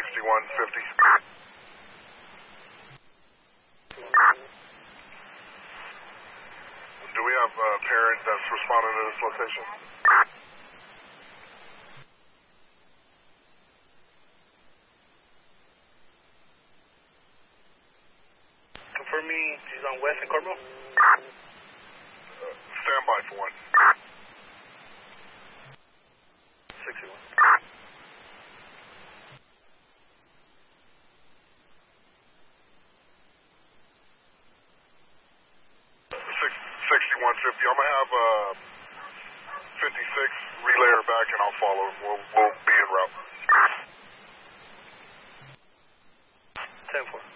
6150. Do we have a parent that's responding to this location? Confirm me, she's on West and Carmel? Stand by for one. 61. 6150. I'm gonna have 56 relay her back, and I'll follow. We'll be en route. 10-4.